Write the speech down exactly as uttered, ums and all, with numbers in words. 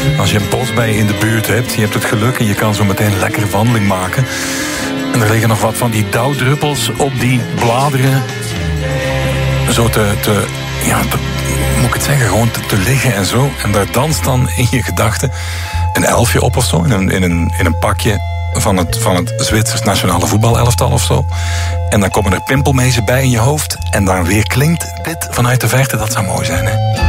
Als je een bosbij in de buurt hebt, je hebt het geluk en je kan zo meteen een lekkere wandeling maken. En er liggen nog wat van die dauwdruppels op die bladeren. Zo te, te ja, te, moet ik het zeggen, gewoon te, te liggen en zo. En daar danst dan in je gedachten een elfje op of zo, in een, in een, in een pakje van het, van het Zwitsers nationale voetbalelftal of zo. En dan komen er pimpelmezen bij in je hoofd. En dan weer klinkt dit vanuit de verte, dat zou mooi zijn, hè?